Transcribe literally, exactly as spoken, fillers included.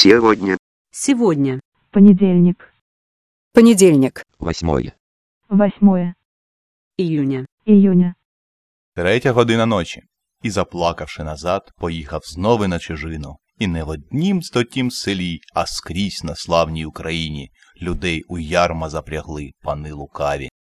Сегодня. Сегодня. Понедельник. Понедельник. Восьмое. Восьмое. Июня. Июня. Третя година ночі. І, заплакавши назад, поїхав знову на чужину. І не в однім стотім селі, а скрізь на славній Україні людей у ярма запрягли пани лукаві.